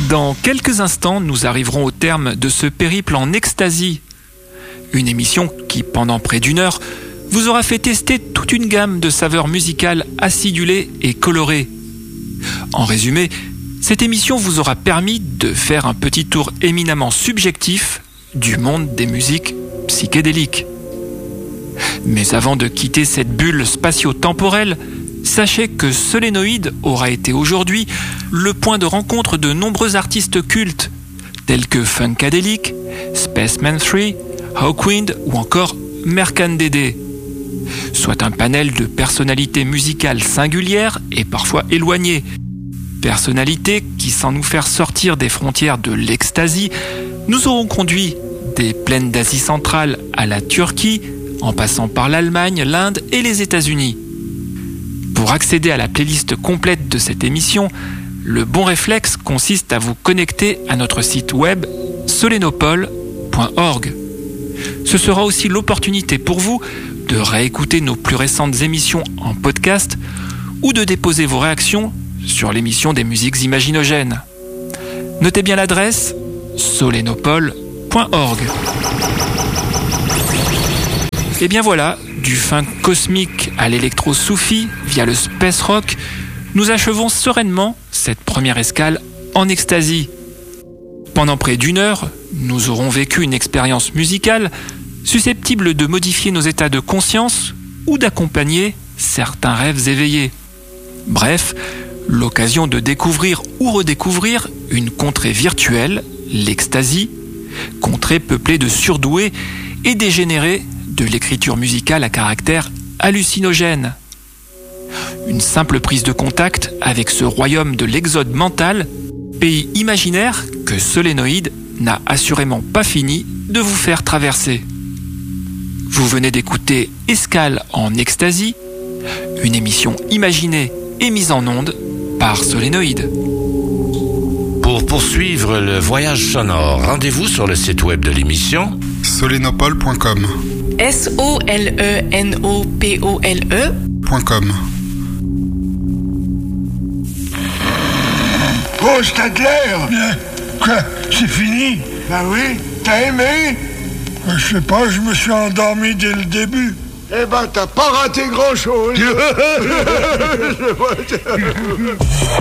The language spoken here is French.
Dans quelques instants, nous arriverons au terme de ce périple en ecstasy. Une émission qui, pendant près d'une heure, vous aura fait tester toute une gamme de saveurs musicales acidulées et colorées. En résumé, cette émission vous aura permis de faire un petit tour éminemment subjectif du monde des musiques psychédéliques. Mais avant de quitter cette bulle spatio-temporelle, sachez que Solénoïde aura été aujourd'hui le point de rencontre de nombreux artistes cultes, tels que Funkadelic, Spaceman 3, Hawkwind ou encore Mercan Dédé. Soit un panel de personnalités musicales singulières et parfois éloignées. Personnalités qui, sans nous faire sortir des frontières de l'ecstasy, nous auront conduit des plaines d'Asie centrale à la Turquie, en passant par l'Allemagne, l'Inde et les États-Unis. Pour accéder à la playlist complète de cette émission, le bon réflexe consiste à vous connecter à notre site web solenopole.org. Ce sera aussi l'opportunité pour vous de réécouter nos plus récentes émissions en podcast ou de déposer vos réactions sur l'émission des musiques imaginogènes. Notez bien l'adresse solenopole.org. Et bien voilà, du funk cosmique à l'électro-soufi via le space rock, nous achevons sereinement cette première escale en ecstasy. Pendant près d'une heure, nous aurons vécu une expérience musicale susceptible de modifier nos états de conscience ou d'accompagner certains rêves éveillés. Bref, l'occasion de découvrir ou redécouvrir une contrée virtuelle, l'ecstasy, contrée peuplée de surdoués et dégénérés de l'écriture musicale à caractère hallucinogène. Une simple prise de contact avec ce royaume de l'exode mental, pays imaginaire que Solénoïde n'a assurément pas fini de vous faire traverser. Vous venez d'écouter Escale en ecstasy, une émission imaginée et mise en onde par Solénoïde. Pour poursuivre le voyage sonore, rendez-vous sur le site web de l'émission solenopole.com. solenopole.com. Oh, Stadler! Quoi? C'est fini? Ben oui. T'as aimé? Je sais pas, je me suis endormi dès le début. Eh ben, t'as pas raté grand-chose.